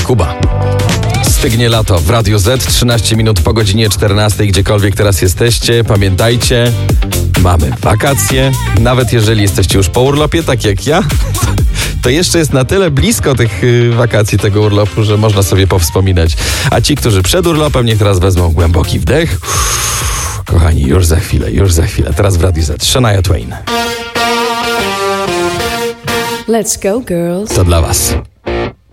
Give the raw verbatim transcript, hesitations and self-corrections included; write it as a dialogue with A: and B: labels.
A: Kuba. Stygnie lato w Radiu Z, trzynaście minut po godzinie czternastej, gdziekolwiek teraz jesteście. Pamiętajcie, mamy wakacje. Nawet jeżeli jesteście już po urlopie, tak jak ja, to jeszcze jest na tyle blisko tych wakacji, tego urlopu, że można sobie powspominać. A ci, którzy przed urlopem, niech teraz wezmą głęboki wdech. Uff, kochani, już za chwilę, już za chwilę. Teraz w Radiu Z. Shania Twain.
B: Let's go, girls.
A: To dla was.